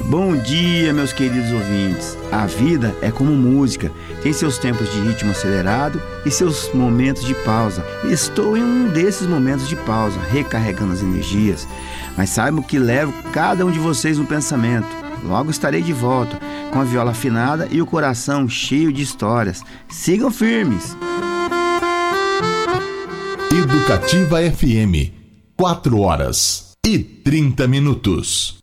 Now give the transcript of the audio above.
Bom dia, meus queridos ouvintes. A vida é como música, tem seus tempos de ritmo acelerado e seus momentos de pausa. Estou em um desses momentos de pausa, recarregando as energias. Mas saibam que levo cada um de vocês no pensamento. Logo estarei de volta, com a viola afinada e o coração cheio de histórias. Sigam firmes! Educativa FM, 4 horas e 30 minutos.